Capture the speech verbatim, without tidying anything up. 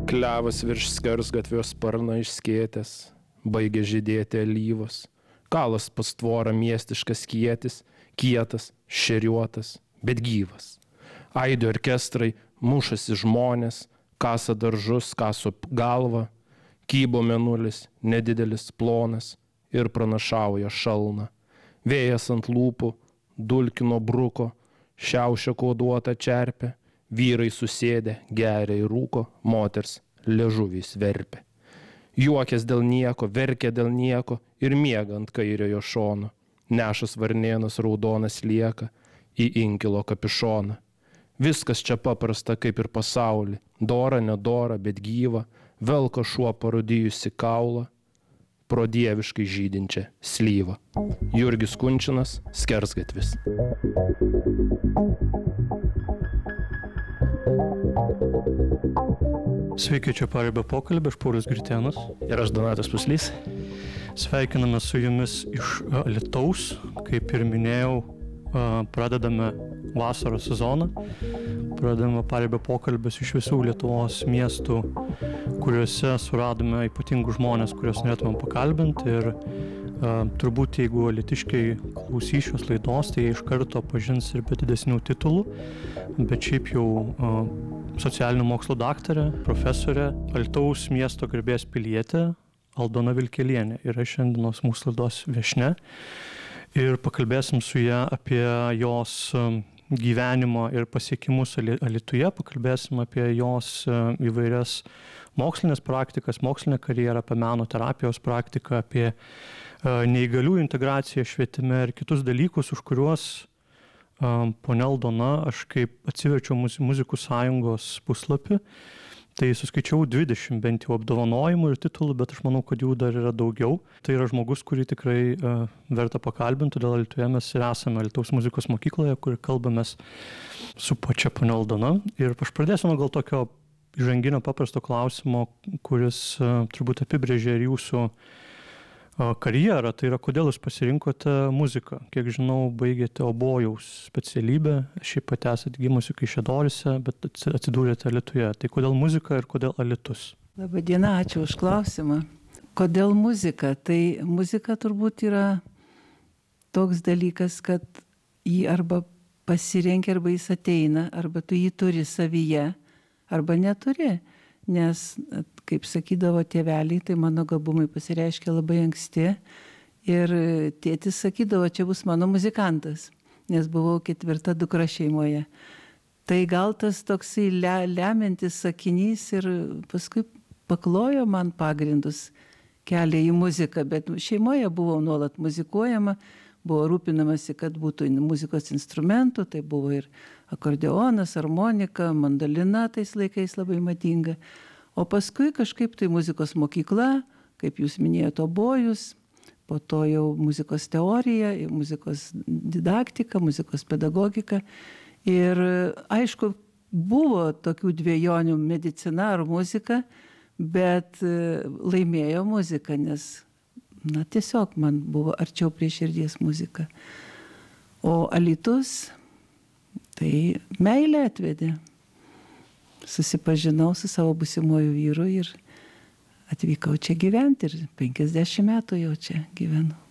Klevas virš skersgatvio sparną išskėtęs, baigė žydėti alyvos. Kalas pas tvorą miestiškas kietis, kietas, šeriuotas, bet gyvas. Aido orkestrai, mušasi žmonės, kasa daržus, kaso galvą, kybo mėnulis, nedidelis, plonas ir pranašauja šalną. Vėjas ant lūpų, dulkino bruko, šiaušia koduota čerpė, vyrai susėdė, geria ir rūko, moters liežuvys verpė. Juokės dėl nieko, verkė dėl nieko ir miega ant kairiojo šono. Nešas varnėnas raudonas lieka į inkilo kapišoną. Viskas čia paprasta kaip ir pasaulį, dora, nedora, bet gyva, velka šuo parūdijusi kaulą, pro dieviškai žydinčią slyvą. Jurgis Kunčinas, Skersgatvis. Sveiki, čia Paribio pokalbė, aš Paulius Gritėnas. Ir aš Donatas Puslys. Sveikiname su jumis iš Alytaus. Kaip ir minėjau, pradedame vasaros sezoną. Pradedame Paribio pokalbės iš visų Lietuvos miestų, kuriuose suradome ypatingus žmonės, kuriuos norėtume pakalbinti. Ir uh, turbūt, jeigu alytiškiai klausys šios laidos, tai jie iš karto pažins ir be didesnių titulų. Bet šiaip jau uh, socialinių mokslų daktarė, profesorė, Alytaus miesto garbės pilietė Aldona Vilkelienė yra šiandienos mūsų laidos viešnia. Ir pakalbėsim su ja apie jos gyvenimo ir pasiekimus Alytuje, pakalbėsim apie jos įvairias mokslinės praktikas, mokslinę karjerą, apie meno terapijos praktiką, apie neįgalių integraciją švietime ir kitus dalykus, už kuriuos ponia Aldona, aš kaip atsiverčiau Muzikų sąjungos puslapį, tai suskaičiau dvidešimt bent jau apdovanojimų ir titulų, bet aš manau, kad jų dar yra daugiau. Tai yra žmogus, kurį tikrai uh, verta pakalbinti, todėl Alytuje mes ir esame Alytaus muzikos mokykloje, kur kalbamės su pačia ponia Aldona. Ir aš pradėsiu nuo gal tokio įžanginio paprasto klausimo, kuris uh, turbūt apibrėžia ir jūsų karjerą, tai yra, kodėl jūs pasirinkote muziką. Kiek žinau, baigėte obojaus specialybę, šiaip pat esate gimusi Kaišiadoryse, bet atsidūrėte Alytuje. Tai kodėl muzika ir kodėl Alytus? Labą dieną, ačiū už klausimą. Kodėl muzika? Tai muzika turbūt yra toks dalykas, kad jį arba pasirenki, arba jis ateina, arba tu jį turi savyje, arba neturi. Nes, kaip sakydavo tėveliai, tai mano gabumai pasireiškia labai anksti. Ir tėtis sakydavo, čia bus mano muzikantas, nes buvau ketvirta dukra šeimoje. Tai gal tas toksai le, lemiantis sakinys ir paskui paklojo man pagrindus kelią į muziką, bet šeimoje buvo nuolat muzikuojama, buvo rūpinamasi, kad būtų muzikos instrumentų, tai buvo ir akordeonas, harmonika, mandolina tais laikais labai madinga. O paskui kažkaip tai muzikos mokykla, kaip jūs minėjote, obojus, po to jau muzikos teorija, muzikos didaktika, muzikos pedagogika. Ir aišku, buvo tokių dviejonių medicina ar muzika, bet laimėjo muzika, nes na, tiesiog man buvo arčiau prie širdies muzika. O Alytus, tai meilė atvedė. Susipažinau su savo būsimuoju vyru ir atvykau čia gyventi ir penkiasdešimt metų jau čia gyvenu.